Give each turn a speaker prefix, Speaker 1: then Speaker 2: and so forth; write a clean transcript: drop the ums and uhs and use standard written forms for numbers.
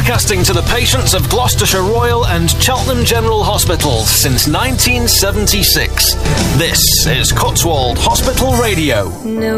Speaker 1: Broadcasting to the patients of Gloucestershire Royal and Cheltenham General Hospitals since 1976. This is Cotswold Hospital Radio. No.